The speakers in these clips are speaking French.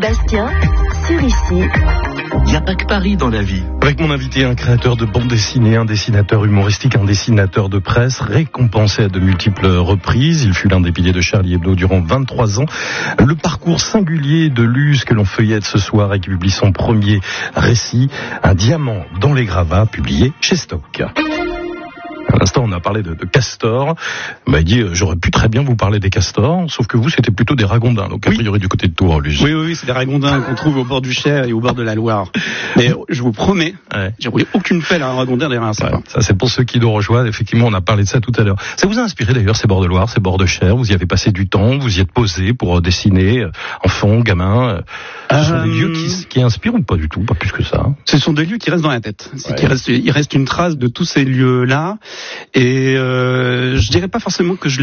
Bastien, sur ici. Il n'y a pas que Paris dans la vie. Avec mon invité, un créateur de bande dessinée, un dessinateur humoristique, un dessinateur de presse, récompensé à de multiples reprises. Il fut l'un des piliers de Charlie Hebdo durant 23 ans. Le parcours singulier de Luz que l'on feuillette ce soir et qui publie son premier récit, Un diamant dans les gravats, publié chez Stock. À l'instant, on a parlé de castors. Il m'a dit, j'aurais pu très bien vous parler des castors, sauf que vous, c'était plutôt des ragondins, donc a priori du côté de Tours, Luz. Oui, c'est des ragondins qu'on trouve au bord du Cher et au bord de la Loire. Mais je vous promets, j'ai roulé aucune pelle à un ragondin derrière un sapin. Ça, c'est pour ceux qui nous rejoignent. Effectivement, on a parlé de ça tout à l'heure. Ça vous a inspiré d'ailleurs, ces bords de Loire, ces bords de Cher? Vous y avez passé du temps, vous y êtes posé pour dessiner, enfant, gamin. Ce sont des lieux qui inspirent ou pas du tout, pas plus que ça? Ce sont des lieux qui restent dans la tête. Il reste une trace de tous ces lieux-là. Et je dirais pas forcément que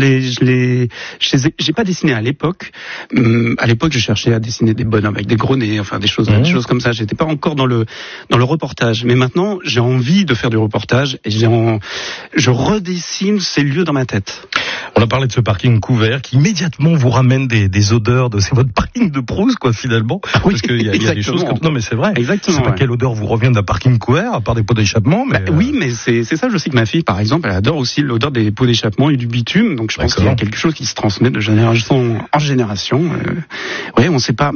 j'ai pas dessiné à l'époque. À l'époque, je cherchais à dessiner des bonhommes avec des gros nez, enfin des choses comme ça. J'étais pas encore dans le reportage. Mais maintenant, j'ai envie de faire du reportage et je redessine ces lieux dans ma tête. On a parlé de ce parking couvert qui immédiatement vous ramène des odeurs c'est votre parking de Proust, quoi, finalement. Oui, parce qu'il y a des choses comme... Non, mais c'est vrai. Exactement. Je sais pas quelle odeur vous revient d'un parking couvert, à part des pots d'échappement, mais... Oui, mais c'est ça. Je sais que ma fille, par exemple, elle adore aussi l'odeur des pots d'échappement et du bitume. Donc, je pense qu'il y a quelque chose qui se transmet de génération en génération. Oui, on sait pas.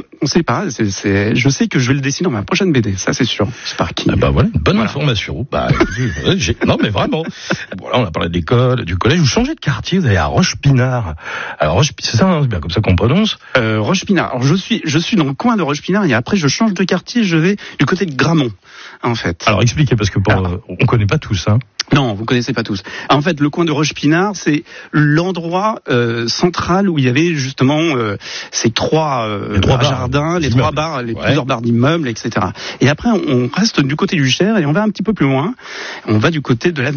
Je sais que je vais le dessiner dans ma prochaine BD. Ça, c'est sûr. Ce parking. Ah bah voilà, une bonne information. Bah, non, mais vraiment. Voilà, on a parlé de l'école, du collège. Vous changez de quartier, vous allez à Roche-Pinard. Alors, c'est ça, hein, c'est bien comme ça qu'on prononce. Roche-Pinard. Alors, je suis dans le coin de Roche-Pinard et après, je change de quartier, je vais du côté de Gramont, en fait. Alors, expliquez, parce que on connaît pas tous, hein. Non, vous connaissez pas tous. En fait, le coin de Roche-Pinard, c'est l'endroit central où il y avait justement ces trois jardins, les trois bars, plusieurs bars d'immeubles, etc. Et après, on reste du côté du Cher et on va un petit peu plus loin. On va du côté de la